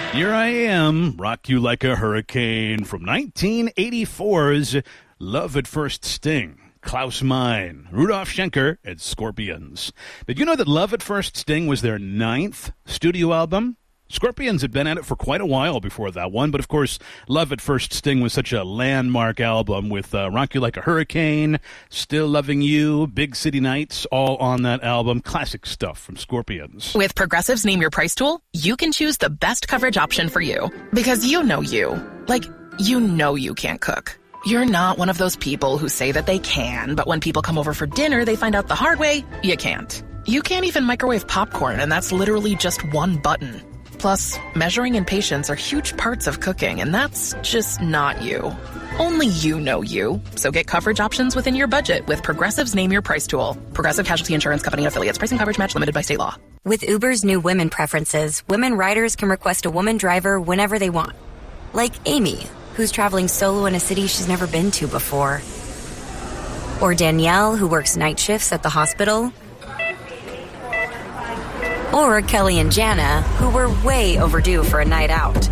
Here I am, rock you like a hurricane from 1984's Love at First Sting. Klaus Meine, Rudolf Schenker, and Scorpions. Did you know that Love at First Sting was their 9th studio album? Scorpions had been at it for quite a while before that one, but of course, Love at First Sting was such a landmark album with Rock You Like a Hurricane, Still Loving You, Big City Nights, all on that album. Classic stuff from Scorpions. With Progressive's Name Your Price tool, you can choose the best coverage option for you. Because you know you. Like, you know you can't cook. You're not one of those people who say that they can, but when people come over for dinner, they find out the hard way, you can't. You can't even microwave popcorn, and that's literally just one button. Plus, measuring and patience are huge parts of cooking, and that's just not you. Only you know you. So get coverage options within your budget with Progressive's Name Your Price tool. Progressive Casualty Insurance Company and affiliates. Price and coverage match limited by state law. With Uber's new women preferences, women riders can request a woman driver whenever they want. Like Amy, who's traveling solo in a city she's never been to before. Or Danielle, who works night shifts at the hospital. Or Kelly and Jana, who were way overdue for a night out.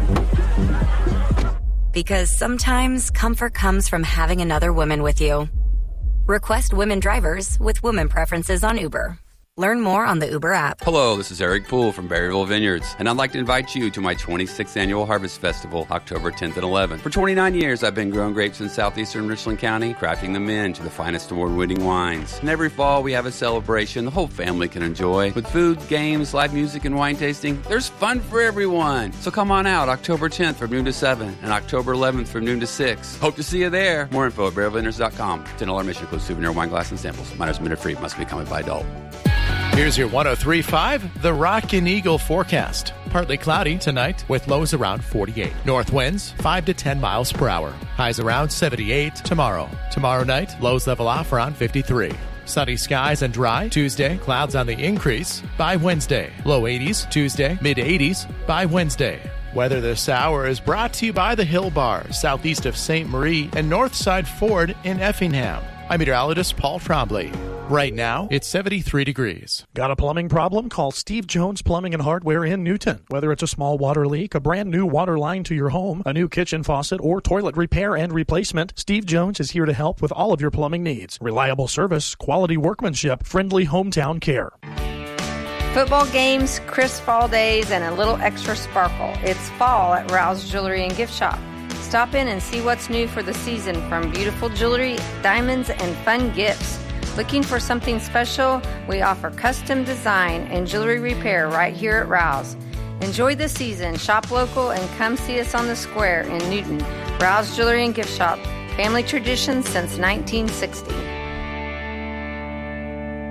Because sometimes comfort comes from having another woman with you. Request women drivers with women preferences on Uber. Learn more on the Uber app. Hello, this is Eric Poole from Berryville Vineyards, and I'd like to invite you to my 26th Annual Harvest Festival, October 10th and 11th. For 29 years, I've been growing grapes in southeastern Richland County, crafting them into the finest award-winning wines. And every fall, we have a celebration the whole family can enjoy. With food, games, live music, and wine tasting, there's fun for everyone. So come on out October 10th from noon to 7 and October 11th from noon to 6. Hope to see you there. More info at berryvillevineyards.com. $10 admission includes souvenir wine glass and samples. Minors minute free. Must be accompanied by adult. Here's your 103.5, the Rockin' Eagle forecast. Partly cloudy tonight with lows around 48. North winds 5 to 10 miles per hour. Highs around 78 tomorrow. Tomorrow night, lows level off around 53. Sunny skies and dry. Tuesday, clouds on the increase. By Wednesday, low 80s. Tuesday, mid 80s. By Wednesday. Weather this hour is brought to you by the Hill Bar, southeast of St. Marie, and Northside Ford in Effingham. I'm meteorologist Paul Trombley. Right now, it's 73 degrees. Got a plumbing problem? Call Steve Jones Plumbing and Hardware in Newton. Whether it's a small water leak, a brand new water line to your home, a new kitchen faucet, or toilet repair and replacement, Steve Jones is here to help with all of your plumbing needs. Reliable service, quality workmanship, friendly hometown care. Football games, crisp fall days, and a little extra sparkle. It's fall at Rouse Jewelry and Gift Shop. Stop in and see what's new for the season, from beautiful jewelry, diamonds, and fun gifts. Looking for something special? We offer custom design and jewelry repair right here at Rouse. Enjoy the season, shop local, and come see us on the square in Newton. Rouse Jewelry and Gift Shop, family tradition since 1960.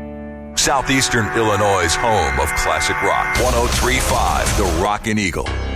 Southeastern Illinois' home of classic rock. 103.5, the Rockin' Eagle.